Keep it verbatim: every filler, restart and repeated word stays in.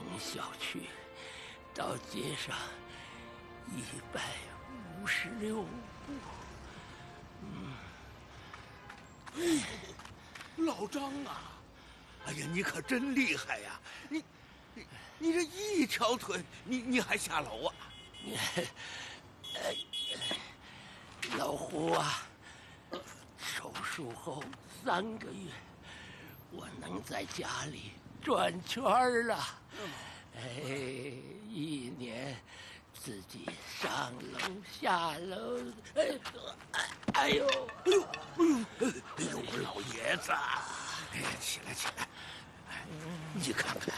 小区到街上一百五十六步。嗯， 哎，老张啊，哎呀，你可真厉害呀！你，你，你这一条腿，你你还下楼啊？ 老胡啊，手术后三个月，我能在家里转圈了。哎，一年自己上楼下楼，哎，哎呦， 哎呦，哎呦，哎呦，我老爷子，哎呀，起来起来，哎，你看看。